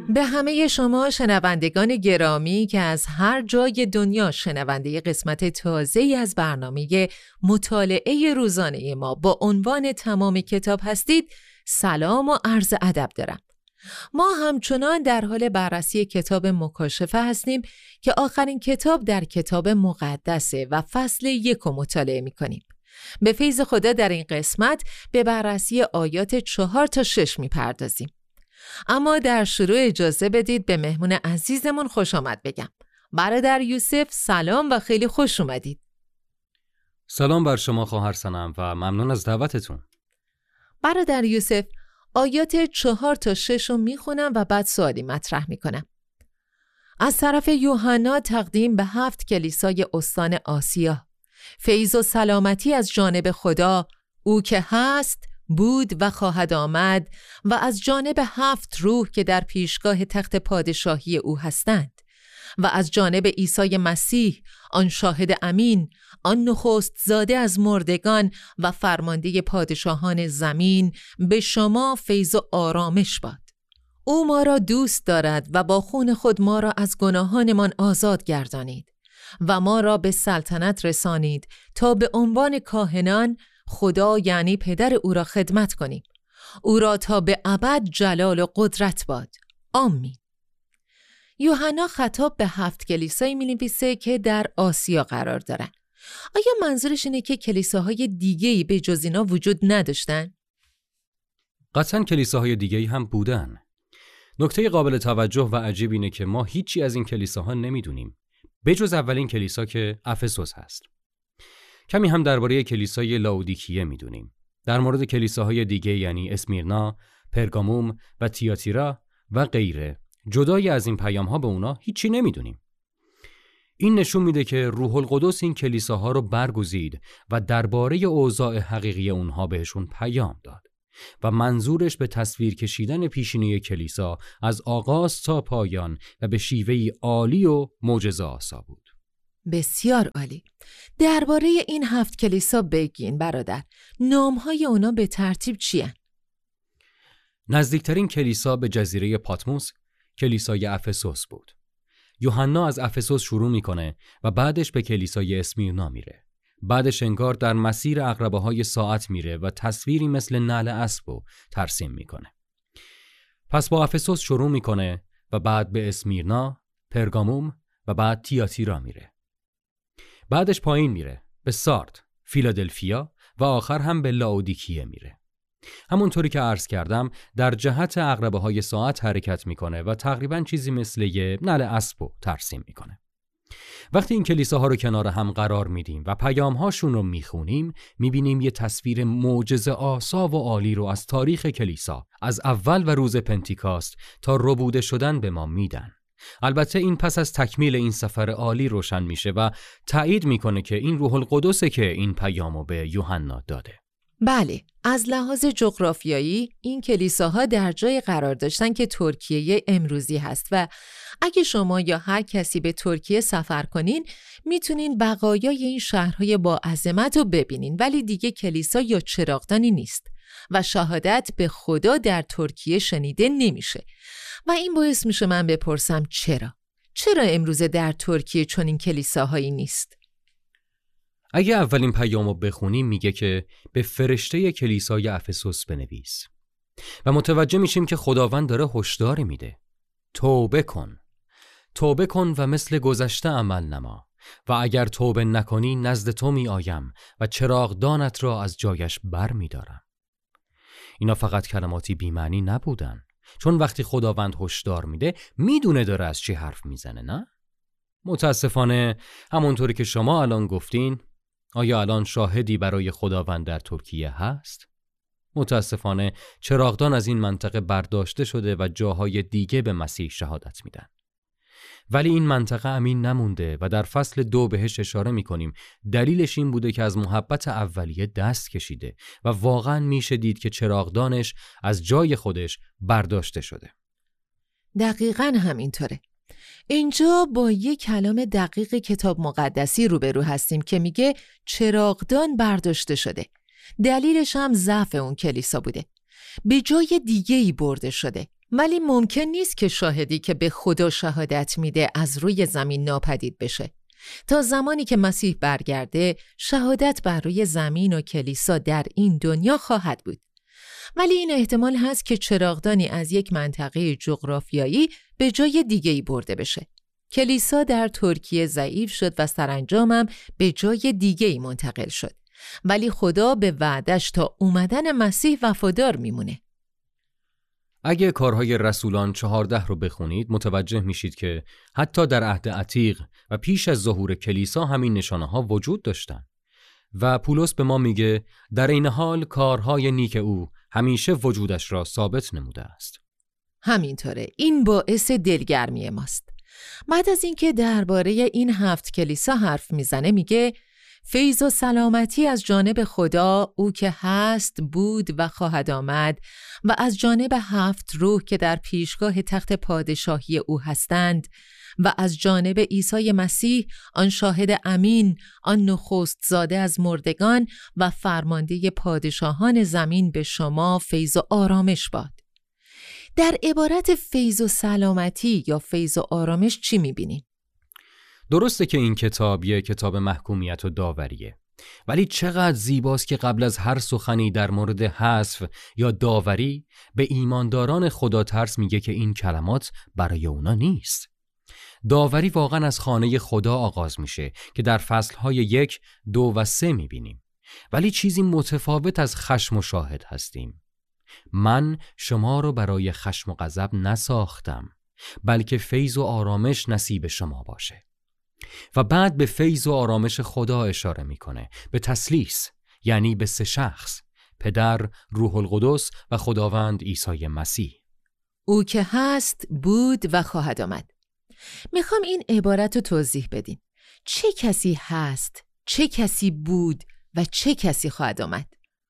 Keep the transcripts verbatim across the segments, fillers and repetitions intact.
به همه شما شنوندگان گرامی که از هر جای دنیا شنونده قسمت تازه‌ای از برنامه مطالعه روزانه ما با عنوان تمام کتاب هستید، سلام و عرض ادب دارم. ما همچنان در حال بررسی کتاب مکاشفه هستیم که آخرین کتاب در کتاب مقدسه و فصل یک رو مطالعه می‌کنیم. به فیض خدا در این قسمت به بررسی آیات چهار تا شش می‌پردازیم. اما در شروع اجازه بدید به مهمون عزیزمون خوش آمد بگم. برادر یوسف سلام و خیلی خوش اومدید. سلام بر شما خواهر صنم و ممنون از دعوتتون. برادر یوسف، آیات چهار تا شش رو میخونم و بعد سوالی مطرح میکنم. از طرف یوحنا تقدیم به هفت کلیسای استان آسیا، فیض و سلامتی از جانب خدا، او که هست، بود و خواهد آمد، و از جانب هفت روح که در پیشگاه تخت پادشاهی او هستند، و از جانب عیسی مسیح، آن شاهد امین، آن نخست زاده از مردگان و فرمانده پادشاهان زمین، به شما فیض و آرامش باد. او ما را دوست دارد و با خون خود ما را از گناهانمان آزاد گردانید و ما را به سلطنت رسانید تا به عنوان کاهنان خدا یعنی پدر او را خدمت کنیم. او را تا به ابد جلال و قدرت باد. آمین. یوحنا خطاب به هفت کلیسایی می‌نویسه که در آسیا قرار دارن. آیا منظورش اینه که کلیساهای دیگه‌ای به جز اینا وجود نداشتن؟ قطعاً کلیساهای دیگه‌ای هم بودن. نکته قابل توجه و عجیب اینه که ما هیچی از این کلیساها نمیدونیم، به جز اولین کلیسا که افسوس هست. کمی هم درباره کلیسای لاودیکیه میدونیم. در مورد کلیساهای دیگه یعنی اسمیرنا، پرگاموم و تیاتیرا و غیره، جدای از این پیام‌ها به اونا هیچی نمیدونیم. این نشون میده که روح القدس این کلیساها رو برگزید و درباره اوضاع حقیقی اونها بهشون پیام داد و منظورش به تصویر کشیدن پیشینه کلیسا از آغاز تا پایان و به شیوهی عالی و معجزه‌آسا بود. بسیار عالی. درباره این هفت کلیسا بگین برادر. نام‌های اونا به ترتیب چیه؟ نزدیکترین کلیسا به جزیره پاتموس کلیسای افسوس بود. یوحنا از افسوس شروع میکنه و بعدش به کلیسای اسمیرنا میره. بعدش انگار در مسیر عقربه‌های ساعت میره و تصویری مثل نعل اسب رو ترسیم میکنه. پس با افسوس شروع میکنه و بعد به اسمیرنا، پرگاموم و بعد تیاتیرا میره. بعدش پایین میره به سارد، فیلادلفیا و آخر هم به لاودیکیه میره. همونطوری که عرض کردم در جهت عقربه‌های ساعت حرکت میکنه و تقریباً چیزی مثل یه نعل اسب رو ترسیم میکنه. وقتی این کلیساها رو کنار هم قرار میدیم و پیام‌هاشون رو میخونیم، میبینیم یه تصویر معجزه‌آسا و عالی رو از تاریخ کلیسا از اول و روز پنتیکاست تا ربوده شدن به ما میدن. البته این پس از تکمیل این سفر عالی روشن میشه و تایید میکنه که این روح القدسه که این پیامو به یوحنا داده. بله، از لحاظ جغرافیایی این کلیساها در جای قرار داشتن که ترکیه امروزی هست و اگه شما یا هر کسی به ترکیه سفر کنین میتونین بقایای این شهرهای با عظمت رو ببینین، ولی دیگه کلیسا یا چراغدانی نیست و شهادت به خدا در ترکیه شنیده نمیشه. و این باعث میشه من بپرسم چرا؟ چرا امروز در ترکیه چنین کلیساهایی نیست؟ اگه اولین پیامو بخونیم میگه که به فرشته کلیسای افسوس بنویس و متوجه میشیم که خداوند داره هشدار میده. توبه کن. توبه کن و مثل گذشته عمل نما و اگر توبه نکنی نزد تو می آیم و چراغدانت را از جایش بر می دارم. اینا فقط کلماتی بی‌معنی نبودن، چون وقتی خداوند هشدار میده میدونه داره از چی حرف میزنه، نه؟ متاسفانه همونطوری که شما الان گفتین، آیا الان شاهدی برای خداوند در ترکیه هست؟ متاسفانه چراغدان از این منطقه برداشته شده و جاهای دیگه به مسیح شهادت میدن. ولی این منطقه امین نمونده و در فصل دو بهش اشاره میکنیم. دلیلش این بوده که از محبت اولیه دست کشیده و واقعا میشه دید که چراغدانش از جای خودش برداشته شده. دقیقاً همینطوره. اینجا با یک کلام دقیق کتاب مقدسی روبرو هستیم که میگه چراغدان برداشته شده. دلیلش هم ضعف اون کلیسا بوده. به جای دیگه‌ای برده شده. ولی ممکن نیست که شاهدی که به خدا شهادت میده از روی زمین ناپدید بشه. تا زمانی که مسیح برگرده، شهادت بر روی زمین و کلیسا در این دنیا خواهد بود. ولی این احتمال هست که چراغدانی از یک منطقه جغرافیایی به جای دیگه‌ای برده بشه. کلیسا در ترکیه ضعیف شد و سرانجامم به جای دیگه‌ای منتقل شد. ولی خدا به وعدش تا اومدن مسیح وفادار میمونه. اگه کارهای رسولان چهارده رو بخونید متوجه میشید که حتی در عهد عتیق و پیش از ظهور کلیسا همین نشانه ها وجود داشتن. و پولس به ما میگه در این حال کارهای نیک او همیشه وجودش را ثابت نموده است. همینطوره. این باعث دلگرمی ماست. بعد از اینکه درباره این هفت کلیسا حرف میزنه میگه فیض و سلامتی از جانب خدا، او که هست، بود و خواهد آمد، و از جانب هفت روح که در پیشگاه تخت پادشاهی او هستند، و از جانب عیسی مسیح، آن شاهد امین، آن نخست زاده از مردگان و فرمانده پادشاهان زمین، به شما فیض و آرامش باد. در عبارت فیض و سلامتی یا فیض و آرامش چی می‌بینیم؟ درسته که این کتاب یه کتاب محکومیت و داوریه، ولی چقدر زیباست که قبل از هر سخنی در مورد حذف یا داوری به ایمانداران خدا ترس میگه که این کلمات برای اونا نیست. داوری واقعا از خانه خدا آغاز میشه که در فصلهای یک، دو و سه میبینیم، ولی چیزی متفاوت از خشم و شاهد هستیم. من شما رو برای خشم و غضب نساختم، بلکه فیض و آرامش نصیب شما باشه. و بعد به فیض و آرامش خدا اشاره میکنه، به تثلیث، یعنی به سه شخص، پدر، روح القدس و خداوند عیسی مسیح. او که هست، بود و خواهد آمد. میخوام این عبارت رو توضیح بدیم. چه کسی هست، چه کسی بود و چه کسی خواهد آمد؟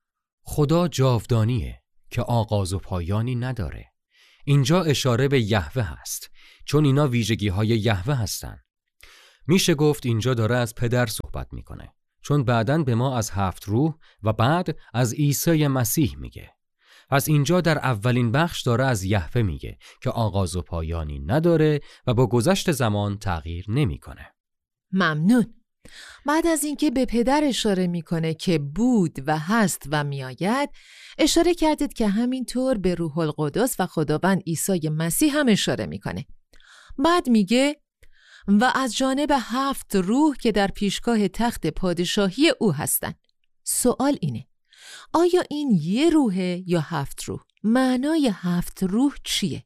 خدا جاودانیه که آغاز و پایانی نداره. اینجا اشاره به یهوه هست، چون اینا ویژگی های یهوه هستن. میشه گفت اینجا داره از پدر صحبت میکنه، چون بعداً به ما از هفت روح و بعد از عیسی مسیح میگه. پس اینجا در اولین بخش داره از یهوه میگه که آغاز و پایانی نداره و با گذشت زمان تغییر نمیکنه. ممنون. بعد از اینکه به پدر اشاره میکنه که بود و هست و میآید، اشاره کردید که همینطور به روح القدس و خداوند عیسی مسیح هم اشاره میکنه. بعد میگه و از جانب هفت روح که در پیشگاه تخت پادشاهی او هستند. سوال اینه، آیا این یه روحه یا هفت روح؟ معنای هفت روح چیه؟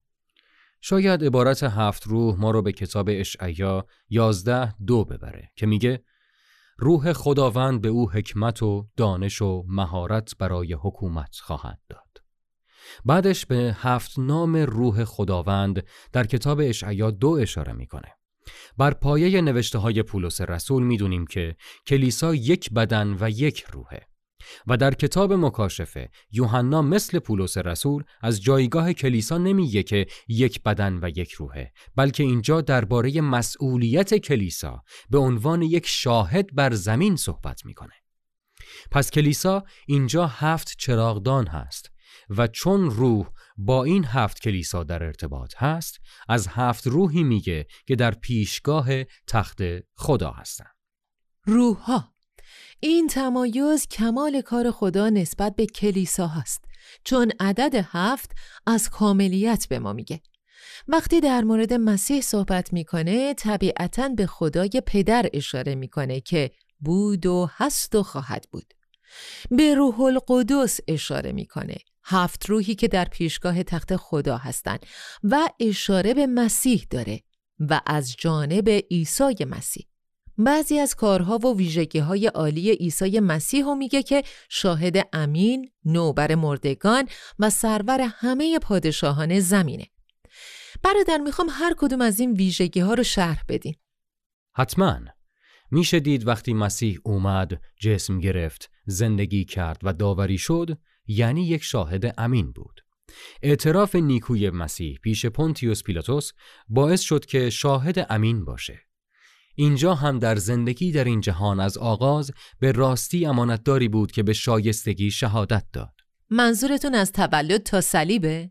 شاید عبارت هفت روح ما رو به کتاب اشعیا یازده دو ببره که میگه روح خداوند به او حکمت و دانش و مهارت برای حکومت خواهد داد. بعدش به هفت نام روح خداوند در کتاب اشعیا دو اشاره میکنه. بر پایه نوشته های پولس رسول میدونیم که کلیسا یک بدن و یک روحه. و در کتاب مکاشفه یوحنا مثل پولس رسول از جایگاه کلیسا نمیگه که یک بدن و یک روحه، بلکه اینجا درباره مسئولیت کلیسا به عنوان یک شاهد بر زمین صحبت میکنه. پس کلیسا اینجا هفت چراغدان هست و چون روح با این هفت کلیسا در ارتباط هست، از هفت روحی میگه که در پیشگاه تخت خدا هستن. روح‌ها. این تمایز کمال کار خدا نسبت به کلیسا هست، چون عدد هفت از کاملیت به ما میگه. وقتی در مورد مسیح صحبت میکنه، طبیعتاً به خدای پدر اشاره میکنه که بود و هست و خواهد بود. به روح القدس اشاره میکنه، هفت روحی که در پیشگاه تخت خدا هستند، و اشاره به مسیح داره و از جانب عیسی مسیح. بعضی از کارها و ویژگی‌های عالی عیسی مسیح رو میگه که شاهد امین، نوبر مردگان و سرور همه پادشاهان زمینه. برادر میخوام هر کدوم از این ویژگی‌ها رو شرح بدین. حتماً. میشه دید وقتی مسیح اومد، جسم گرفت، زندگی کرد و داوری شد، یعنی یک شاهد امین بود. اعتراف نیکوی مسیح پیش پونتیوس پیلاطوس باعث شد که شاهد امین باشه. اینجا هم در زندگی در این جهان از آغاز به راستی امانتداری بود که به شایستگی شهادت داد. منظورتون از تولد تا صلیبه؟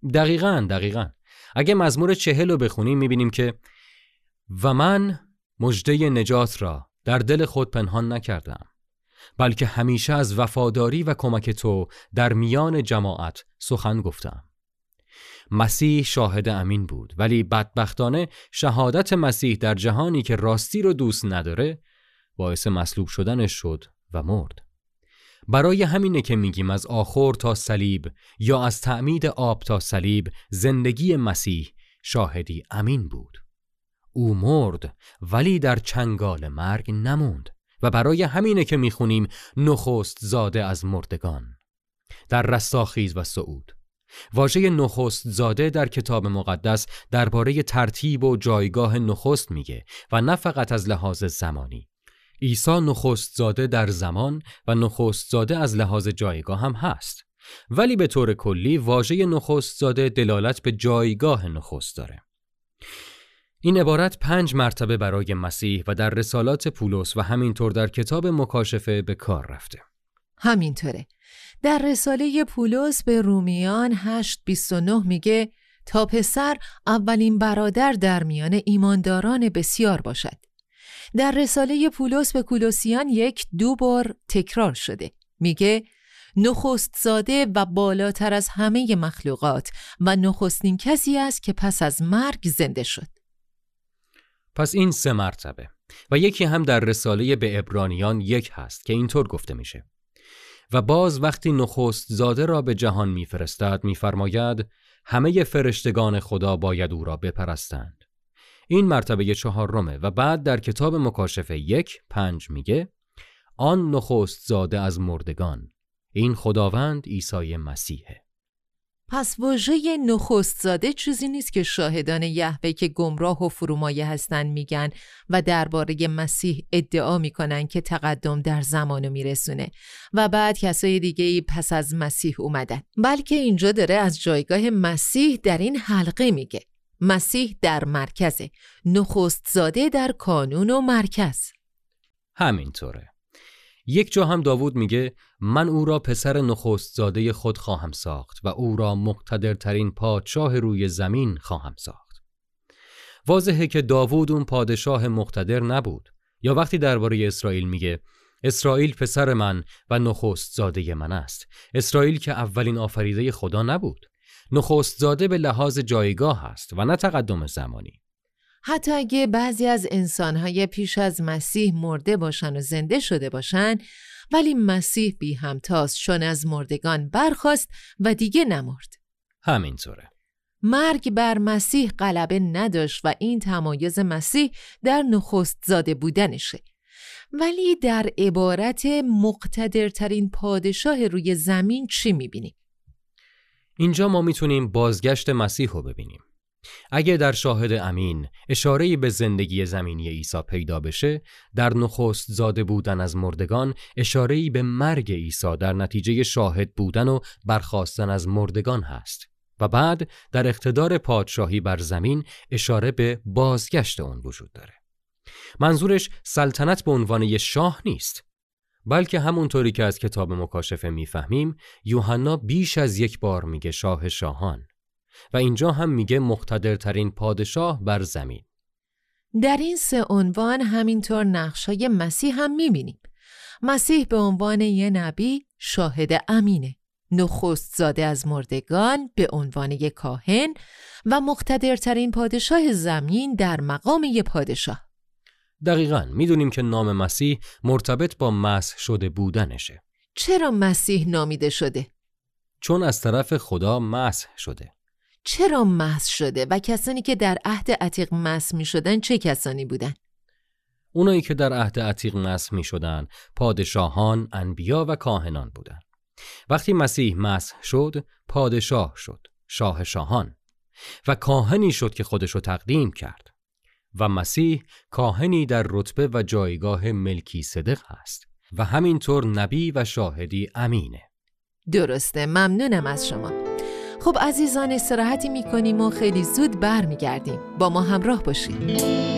دقیقاً دقیقاً اگه مزمور چهل رو بخونیم میبینیم که و من مژده نجات را در دل خود پنهان نکردم، بلکه همیشه از وفاداری و کمک تو در میان جماعت سخن گفتم. مسیح شاهد امین بود، ولی بدبختانه شهادت مسیح در جهانی که راستی رو دوست نداره باعث مصلوب شدنش شد و مرد. برای همینه که میگیم از آخور تا صلیب یا از تعمید آب تا صلیب زندگی مسیح شاهدی امین بود. او مرد ولی در چنگال مرگ نموند و برای همینه که میخونیم نخست زاده از مردگان. در رستاخیز و صعود واژه نخست زاده در کتاب مقدس درباره ترتیب و جایگاه نخست میگه و نه فقط از لحاظ زمانی. عیسی نخست زاده در زمان و نخست زاده از لحاظ جایگاه هم هست، ولی به طور کلی واژه نخست زاده دلالت به جایگاه نخست داره. این عبارت پنج مرتبه برای مسیح و در رسالات پولس و همینطور در کتاب مکاشفه به کار رفته. همینطوره. در رساله پولس به رومیان هشت بیست و نه میگه تا پسر اولین برادر در میان ایمانداران بسیار باشد. در رساله پولس به کولوسیان یک دو بار تکرار شده. میگه نخست زاده و بالاتر از همه مخلوقات و نخستین کسی است که پس از مرگ زنده شد. پس این سه مرتبه و یکی هم در رساله به عبرانیان یک هست که اینطور گفته میشه و باز وقتی نخست زاده را به جهان میفرستد میفرماید همه فرشتگان خدا باید او را بپرستند. این مرتبه چهارمه و بعد در کتاب مکاشفه یک پنج میگه آن نخست زاده از مردگان، این خداوند عیسی مسیحه. پس واژه نخست زاده چیزی نیست که شاهدان یهوه که گمراه و فرومایه هستن میگن و درباره مسیح ادعا میکنن که تقدم در زمانو میرسونه و بعد کسای دیگه‌ای پس از مسیح اومدن، بلکه اینجا داره از جایگاه مسیح در این حلقه میگه. مسیح در مرکزه، نخست زاده در کانون و مرکز. همینطوره. یک جا هم داوود میگه من او را پسر نخست زاده خود خواهم ساخت و او را مقتدرترین پادشاه روی زمین خواهم ساخت. واضحه که داوود اون پادشاه مقتدر نبود. یا وقتی درباره اسرائیل میگه اسرائیل پسر من و نخست زاده من است. اسرائیل که اولین آفریده خدا نبود. نخست زاده به لحاظ جایگاه است و نه تقدم زمانی. حتی اگه بعضی از انسانهای پیش از مسیح مرده باشن و زنده شده باشن، ولی مسیح بی همتاست چون از مردگان برخاست و دیگه نمرد. همینطوره. مرگ بر مسیح غلبه نداشت و این تمایز مسیح در نخست زاده بودنشه. ولی در عبارت مقتدرترین پادشاه روی زمین چی میبینیم؟ اینجا ما میتونیم بازگشت مسیح رو ببینیم. اگه در شاهد امین اشاره‌ای به زندگی زمینی عیسی پیدا بشه، در نخست زاده بودن از مردگان اشاره‌ای به مرگ عیسی در نتیجه شاهد بودن و برخاستن از مردگان هست و بعد در اقتدار پادشاهی بر زمین اشاره به بازگشت اون وجود داره. منظورش سلطنت به عنوان یه شاه نیست، بلکه همونطوری که از کتاب مکاشفه میفهمیم یوحنا بیش از یک بار میگه شاه شاهان و اینجا هم میگه مقتدرترین پادشاه بر زمین. در این سه عنوان همینطور نقشای مسیح هم میبینیم. مسیح به عنوان یه نبی شاهد امینه، نخست زاده از مردگان به عنوان یه کاهن و مقتدرترین پادشاه زمین در مقام یه پادشاه. دقیقاً میدونیم که نام مسیح مرتبط با مسح شده بودنشه. چرا مسیح نامیده شده؟ چون از طرف خدا مسح شده. چرا مسح شده و کسانی که در عهد عتیق مسح می شدن چه کسانی بودن؟ اونایی که در عهد عتیق مسح می شدن پادشاهان، انبیا و کاهنان بودن. وقتی مسیح مسح شد پادشاه شد، شاه شاهان و کاهنی شد که خودشو تقدیم کرد و مسیح کاهنی در رتبه و جایگاه ملکی صدق هست و همینطور نبی و شاهدی امینه. درسته، ممنونم از شما. خب عزیزان، استراحتی میکنیم و خیلی زود برمیگردیم. با ما همراه باشید.